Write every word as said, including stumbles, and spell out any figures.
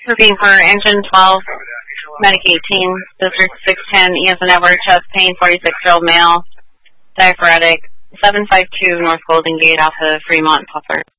Repeating for engine twelve, medic eighteen, district six ten, E as in Edward, chest pain, forty-six-year-old male, diaphoretic, seven five two North Golden Gate off of Fremont, Puffer.